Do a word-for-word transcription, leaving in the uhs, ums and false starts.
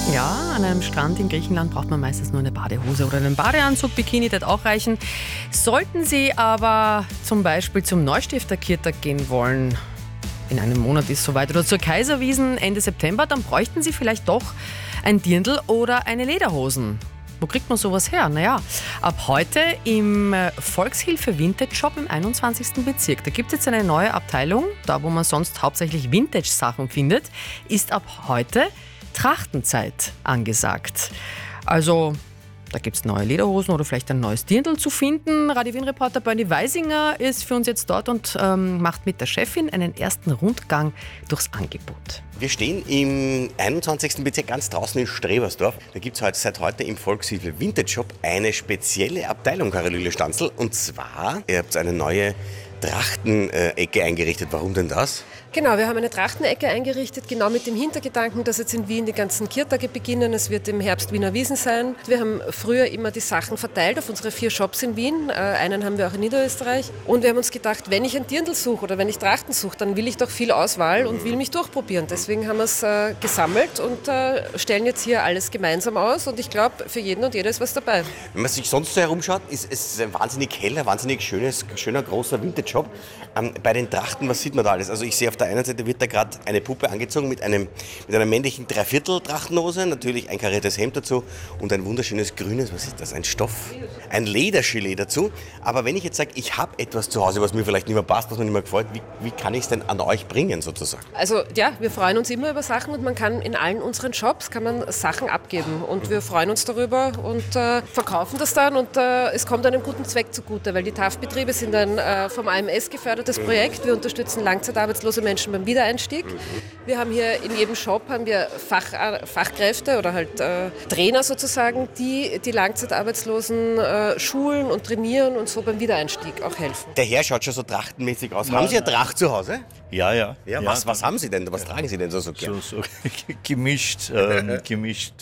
Ja, an einem Strand in Griechenland braucht man meistens nur eine Badehose oder einen Badeanzug. Bikini wird auch reichen. Sollten Sie aber zum Beispiel zum Neustifter Kirtag gehen wollen, in einem Monat ist es soweit, oder zur Kaiserwiesen Ende September, dann bräuchten Sie vielleicht doch ein Dirndl oder eine Lederhosen. Wo kriegt man sowas her? Naja, ab heute im Volkshilfe Vintage Shop im einundzwanzigsten Bezirk. Da gibt es jetzt eine neue Abteilung, da wo man sonst hauptsächlich Vintage-Sachen findet, ist ab heute Trachtenzeit angesagt. Also, da gibt es neue Lederhosen oder vielleicht ein neues Dirndl zu finden. Radio Wien-Reporter Bernie Weisinger ist für uns jetzt dort und ähm, macht mit der Chefin einen ersten Rundgang durchs Angebot. Wir stehen im einundzwanzigsten Bezirk ganz draußen in Strebersdorf. Da gibt es heute, seit heute im Volkshilfe Vintage Shop eine spezielle Abteilung, Caroline Stanzl. Und zwar, ihr habt eine neue Trachtenecke eingerichtet. Warum denn das? Genau, wir haben eine Trachtenecke eingerichtet, genau mit dem Hintergedanken, dass jetzt in Wien die ganzen Kirtage beginnen. Es wird im Herbst Wiener Wiesen sein. Wir haben früher immer die Sachen verteilt auf unsere vier Shops in Wien. Einen haben wir auch in Niederösterreich. Und wir haben uns gedacht, wenn ich ein Dirndl suche oder wenn ich Trachten suche, dann will ich doch viel Auswahl und will mich durchprobieren. Deswegen haben wir es äh, gesammelt und äh, stellen jetzt hier alles gemeinsam aus. Und ich glaube, für jeden und jede ist was dabei. Wenn man sich sonst so herumschaut, ist es ein wahnsinnig heller, wahnsinnig schönes, schöner, großer Vintage-Shop. Ähm, bei den Trachten, was sieht man da alles? Also ich sehe auf der einen Seite wird da gerade eine Puppe angezogen mit, einem, mit einer männlichen Dreiviertel-Trachtenhose, natürlich ein kariertes Hemd dazu und ein wunderschönes grünes, was ist das, ein Stoff, ein Ledergilet dazu. Aber wenn ich jetzt sage, ich habe etwas zu Hause, was mir vielleicht nicht mehr passt, was mir nicht mehr gefällt, wie, wie kann ich es denn an euch bringen sozusagen? Also ja, wir freuen uns immer über Sachen und man kann in allen unseren Shops kann man Sachen abgeben und wir freuen uns darüber und äh, verkaufen das dann und äh, es kommt einem guten Zweck zugute, weil die T A F-Betriebe sind ein äh, vom A M S gefördertes Projekt. Wir unterstützen langzeitarbeitslose Menschen beim Wiedereinstieg. Wir haben hier in jedem Shop haben wir Fach, äh, Fachkräfte oder halt äh, Trainer sozusagen, die die Langzeitarbeitslosen äh, schulen und trainieren und so beim Wiedereinstieg auch helfen. Der Herr schaut schon so trachtenmäßig aus. Nein, haben Sie eine Tracht zu Hause? Ja, ja. Ja, ja was, was haben Sie denn? Was tragen Sie denn so so gern? So, so gemischt, ähm, gemischt